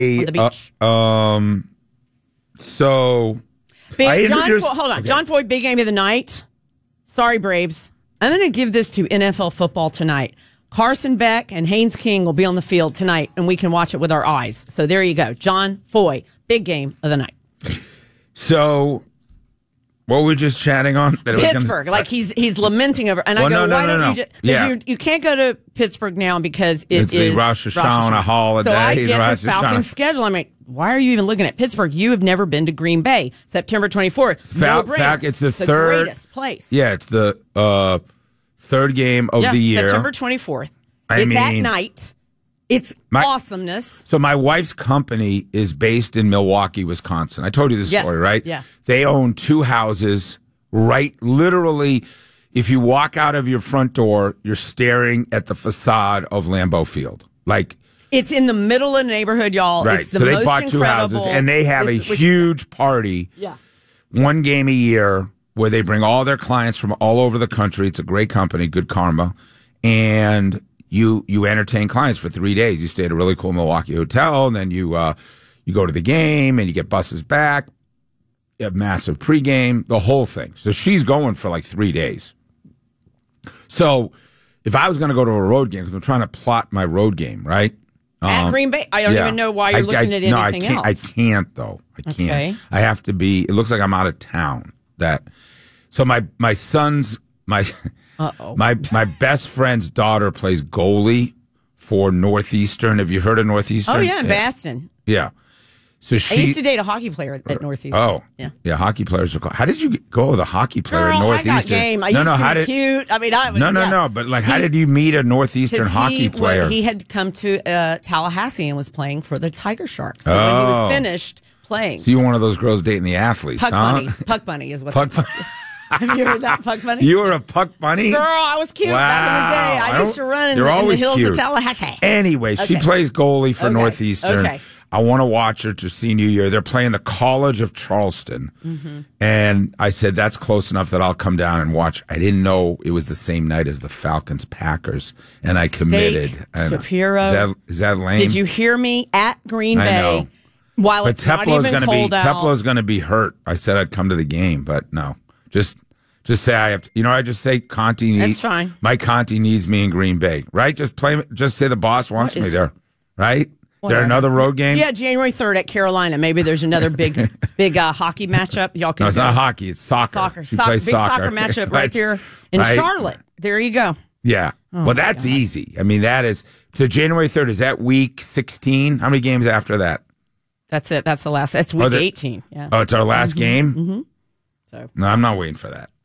on the beach. So hold on. John Foy, big game of the night. Sorry, Braves. I'm going to give this to NFL football tonight. Carson Beck and Haynes King will be on the field tonight, and we can watch it with our eyes. So there you go. John Foy, big game of the night. So, what were we just chatting on? Pittsburgh. He's lamenting over. And I go, why don't you just... Yeah. You can't go to Pittsburgh now because it's the Rosh Hashanah holiday. So I get the Falcons schedule. I'm like, why are you even looking at Pittsburgh? You have never been to Green Bay. September 24th. It's the third... greatest place. Yeah, it's the third game of the year. September 24th. It's at night. It's awesomeness. So my wife's company is based in Milwaukee, Wisconsin. I told you this story, right? Yeah. They own 2 houses literally, if you walk out of your front door, you're staring at the facade of Lambeau Field. It's in the middle of the neighborhood, y'all. Right. It's the so they most bought 2 houses, and they have a huge party. Yeah. 1 game a year where they bring all their clients from all over the country. It's a great company, Good Karma. And you entertain clients for 3 days. You stay at a really cool Milwaukee hotel, and then you go to the game, and you get buses back. You have massive pregame, the whole thing. So she's going for 3 days. So if I was going to go to a road game, because I'm trying to plot my road game, right? At Green Bay? I don't even know why you're looking at anything else. I can't, though. I can't. Okay. I have to be, it looks like I'm out of town. So my son's, my best friend's daughter plays goalie for Northeastern. Have you heard of Northeastern? Oh, yeah, in Baston. Yeah. So I used to date a hockey player at Northeastern. Oh, yeah. Hockey players are cool. How did you go with a hockey player at Northeastern? I got game. I used to be cute. I mean, I was no. But how did you meet a Northeastern hockey player? He had come to Tallahassee and was playing for the Tiger Sharks. So when he was finished playing, so you were one of those girls dating the athletes, bunnies. Puck bunny is what. Have you heard that, Puck Bunny? You were a Puck Bunny? Girl, I was cute back in the day. I used to run in the hills of Tallahassee. Anyway, she plays goalie for Northeastern. Okay. I want to watch her to see New Year. They're playing the College of Charleston. Mm-hmm. And I said, that's close enough that I'll come down and watch. I didn't know it was the same night as the Falcons-Packers. And I committed. Shapiro. Is that lame? Did you hear me? At Green Bay. I know. While it's not even cold out. Teplo's going to be hurt. I said I'd come to the game, but no. Just say I have to. I just say Conti needs. That's fine. Mike Conti needs me in Green Bay, right? Just say the boss wants me there, right? Is there another road game? Yeah, January 3rd at Carolina. Maybe there's another big hockey matchup. Y'all can. No, it's not hockey. It's soccer. Big soccer matchup right here in Charlotte. There you go. Yeah. Well, that's easy. I mean, that is. So January 3rd, is that week 16? How many games after that? That's it. That's the last. That's week 18. Yeah. Oh, it's our last game? Mm-hmm. So. No, I'm not waiting for that.